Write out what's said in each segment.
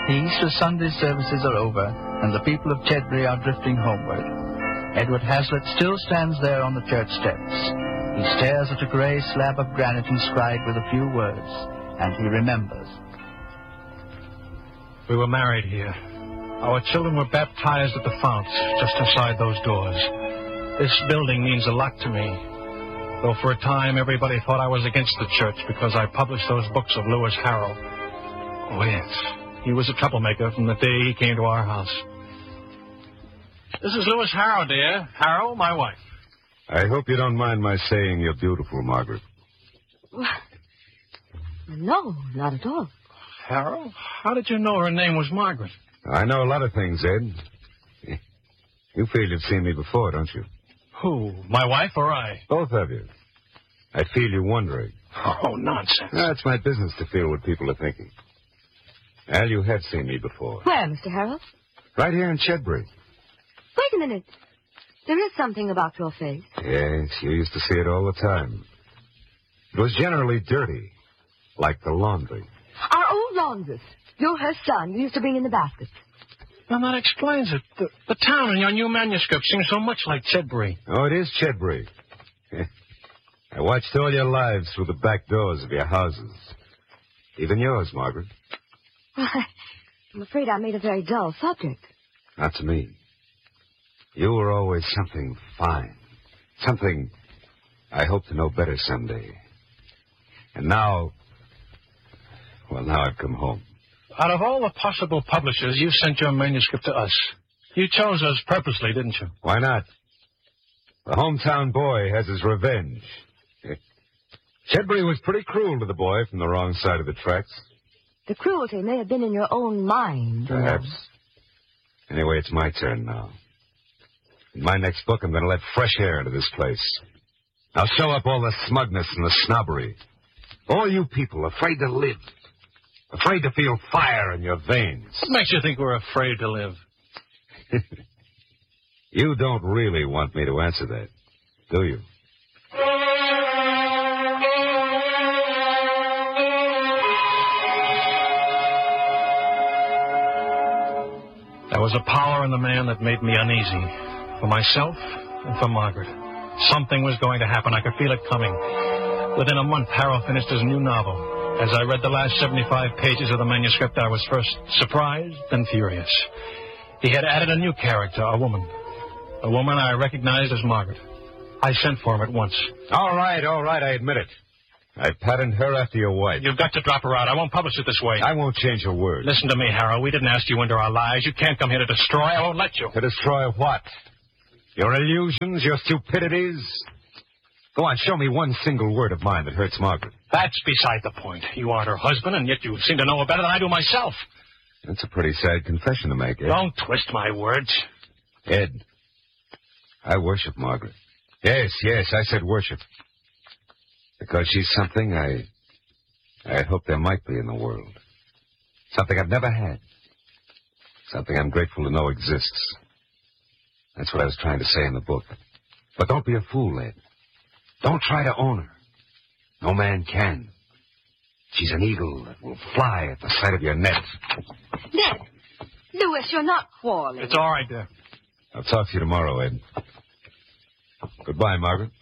The Easter Sunday services are over, and the people of Chedbury are drifting homeward. Edward Hazlitt still stands there on the church steps. He stares at a grey slab of granite inscribed with a few words, and he remembers. We were married here. Our children were baptized at the fount, just inside those doors. This building means a lot to me, though for a time everybody thought I was against the church because I published those books of Lewis Harrow. Oh, yes. He was a troublemaker from the day he came to our house. This is Lewis Harrow, dear. Harrow, my wife. I hope you don't mind my saying you're beautiful, Margaret. No, not at all. Harrow? How did you know her name was Margaret? I know a lot of things, Ed. You feel you've seen me before, don't you? Who, my wife or I? Both of you. I feel you're wondering. Oh, nonsense. That's my business to feel what people are thinking. Al, you have seen me before. Where, Mr. Harold? Right here in Chedbury. Wait a minute. There is something about your face. Yes, you used to see it all the time. It was generally dirty, like the laundry. Our old laundress. You're her son. You used to bring in the baskets. Well, that explains it. The town in your new manuscript seems so much like Chedbury. Oh, it is Chedbury. I watched all your lives through the back doors of your houses. Even yours, Margaret. I'm afraid I made a very dull subject. Not to me. You were always something fine. Something I hope to know better someday. And now... Well, now I've come home. Out of all the possible publishers, you sent your manuscript to us. You chose us purposely, didn't you? Why not? The hometown boy has his revenge. Chedbury was pretty cruel to the boy from the wrong side of the tracks. The cruelty may have been in your own mind. Perhaps. Anyway, it's my turn now. In my next book, I'm going to let fresh air into this place. I'll show up all the smugness and the snobbery. All you people afraid to live. Afraid to feel fire in your veins. What makes you think we're afraid to live? You don't really want me to answer that, do you? There was a power in the man that made me uneasy. For myself and for Margaret. Something was going to happen. I could feel it coming. Within a month, Harrow finished his new novel. As I read the last 75 pages of the manuscript, I was first surprised, then furious. He had added a new character, a woman. A woman I recognized as Margaret. I sent for him at once. All right, I admit it. I patterned her after your wife. You've got to drop her out. I won't publish it this way. I won't change a word. Listen to me, Harrow. We didn't ask you into our lives. You can't come here to destroy. I won't let you. To destroy what? Your illusions, your stupidities? Go on, show me one single word of mine that hurts Margaret. That's beside the point. You aren't her husband, and yet you seem to know her better than I do myself. That's a pretty sad confession to make, Ed. Don't twist my words. Ed, I worship Margaret. Yes, I said worship. Because she's something I hope there might be in the world. Something I've never had. Something I'm grateful to know exists. That's what I was trying to say in the book. But don't be a fool, Ed. Don't try to own her. No man can. She's an eagle that will fly at the sight of your net. Ned! Lewis, you're not quarreling. It's all right, dear. I'll talk to you tomorrow, Ed. Goodbye, Margaret.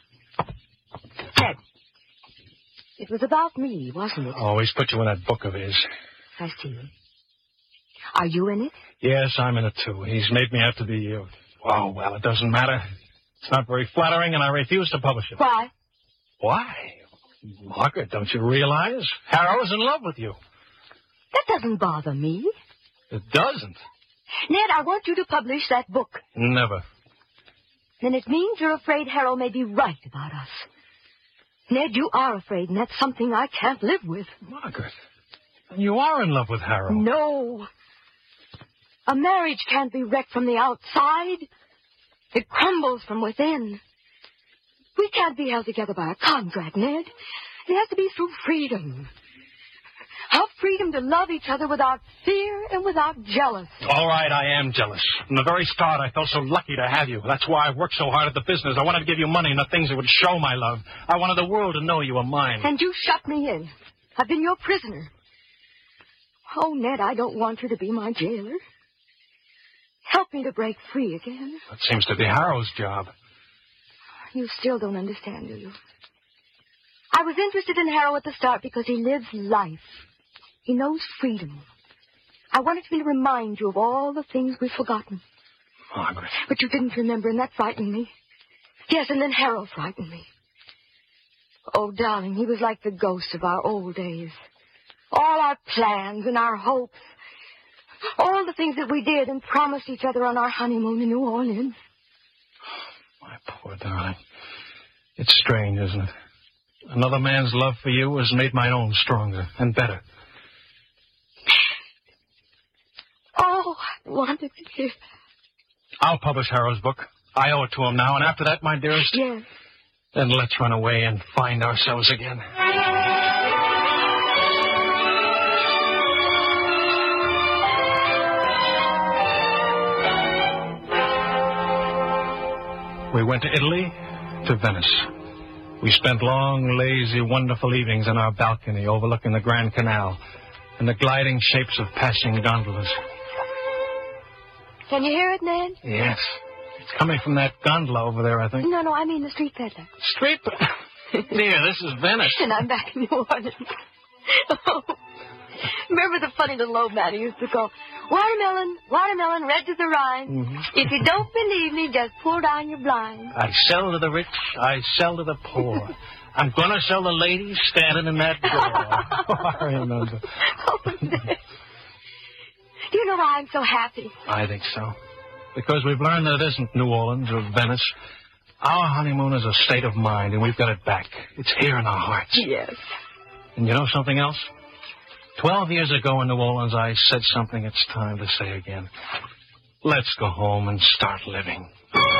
Ned, it was about me, wasn't it? Always put you in that book of his. I see. Are you in it? Yes, I'm in it, too. He's made me out to be... Oh, well, it doesn't matter. It's not very flattering, and I refuse to publish it. Why? Why? Margaret, don't you realize? Harrow's in love with you. That doesn't bother me. It doesn't? Ned, I want you to publish that book. Never. Then it means you're afraid Harrow may be right about us. Ned, you are afraid, and that's something I can't live with. Margaret, you are in love with Harrow. No. A marriage can't be wrecked from the outside. It crumbles from within. We can't be held together by a contract, Ned. It has to be through freedom. Our freedom to love each other without fear and without jealousy. All right, I am jealous. From the very start, I felt so lucky to have you. That's why I worked so hard at the business. I wanted to give you money and the things that would show my love. I wanted the world to know you were mine. And you shut me in. I've been your prisoner. Oh, Ned, I don't want you to be my jailer. Help me to break free again. That seems to be Harrow's job. You still don't understand, do you? I was interested in Harrow at the start because he lives life. He knows freedom. I wanted to remind you of all the things we've forgotten. Margaret. But you didn't remember, and that frightened me. Yes, and then Harrow frightened me. Oh, darling, he was like the ghost of our old days. All our plans and our hopes. All the things that we did and promised each other on our honeymoon in New Orleans. My poor darling. It's strange, isn't it? Another man's love for you has made my own stronger and better. Oh, I wanted to hear. I'll publish Harrow's book. I owe it to him now, and after that, my dearest... Yes. Then let's run away and find ourselves again. We went to Italy, to Venice. We spent long, lazy, wonderful evenings on our balcony overlooking the Grand Canal and the gliding shapes of passing gondolas. Can you hear it, Ned? Yes. It's coming from that gondola over there, I think. No, I mean the street peddler. Street peddler? Dear, this is Venice. And I'm back in New Orleans. Oh. Remember the funny little old man who used to go, watermelon, watermelon, red to the rind. Mm-hmm. If you don't believe me, just pull down your blind. I sell to the rich, I sell to the poor. I'm going to sell the ladies standing in that door. Oh, I remember. Oh, Ned. Do you know why I'm so happy? I think so. Because we've learned that it isn't New Orleans or Venice. Our honeymoon is a state of mind, and we've got it back. It's here in our hearts. Yes. And you know something else? 12 years ago in New Orleans, I said something it's time to say again. Let's go home and start living.